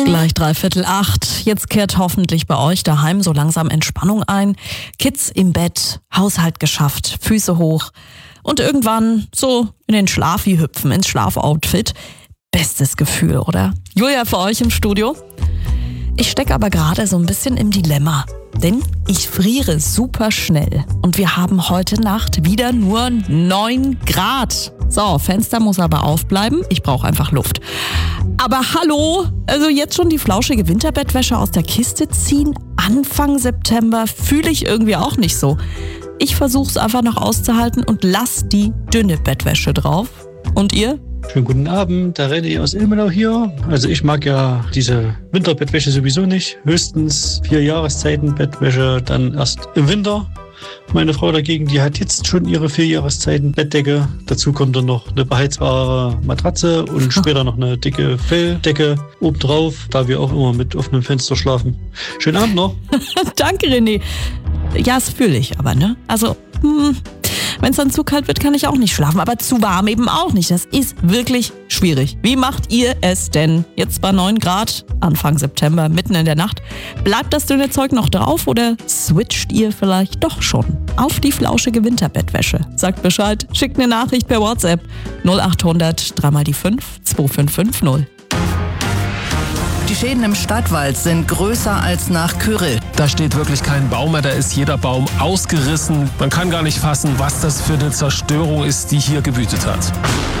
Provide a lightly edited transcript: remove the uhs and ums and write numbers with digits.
Gleich 7:45. Jetzt kehrt hoffentlich bei euch daheim so langsam Entspannung ein. Kids im Bett, Haushalt geschafft, Füße hoch und irgendwann so in den Schlafi hüpfen, ins Schlafoutfit. Bestes Gefühl, oder? Julia für euch im Studio. Ich stecke aber gerade so ein bisschen im Dilemma, denn ich friere super schnell und wir haben heute Nacht wieder nur 9 Grad. So, Fenster muss aber aufbleiben, ich brauche einfach Luft. Aber hallo, also jetzt schon die flauschige Winterbettwäsche aus der Kiste ziehen? Anfang September fühle ich irgendwie auch nicht so. Ich versuche es einfach noch auszuhalten und lass die dünne Bettwäsche drauf. Und ihr? Schönen guten Abend, der René aus Ilmenau hier. Also ich mag ja diese Winterbettwäsche sowieso nicht. Höchstens 4 Jahreszeiten Bettwäsche, dann erst im Winter. Meine Frau dagegen, die hat jetzt schon ihre 4 Jahreszeiten Bettdecke. Dazu kommt dann noch eine beheizbare Matratze und später noch eine dicke Felldecke obendrauf, da wir auch immer mit offenem Fenster schlafen. Schönen Abend noch. Danke, René. Ja, das fühle ich aber, ne? Also, wenn es dann zu kalt wird, kann ich auch nicht schlafen. Aber zu warm eben auch nicht. Das ist wirklich schwierig. Wie macht ihr es denn? Jetzt bei 9 Grad, Anfang September, mitten in der Nacht. Bleibt das dünne Zeug noch drauf oder switcht ihr vielleicht doch schon auf die flauschige Winterbettwäsche? Sagt Bescheid, schickt eine Nachricht per WhatsApp 0800 3 mal die 5 2550. Die Schäden im Stadtwald sind größer als nach Kyrill. Da steht wirklich kein Baum mehr, da ist jeder Baum ausgerissen. Man kann gar nicht fassen, was das für eine Zerstörung ist, die hier gewütet hat.